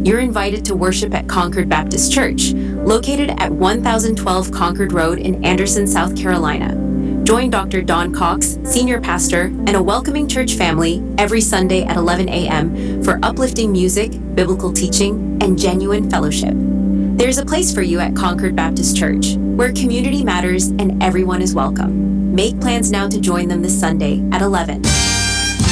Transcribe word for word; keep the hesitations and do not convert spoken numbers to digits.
You're invited to worship at Concord Baptist Church, located at one thousand twelve Concord Road in Anderson, South Carolina. Join Doctor Don Cox, Senior Pastor, and a welcoming church family every Sunday at eleven a.m. for uplifting music, biblical teaching, and genuine fellowship. There's a place for you at Concord Baptist Church, where community matters and everyone is welcome. Make plans now to join them this Sunday at eleven.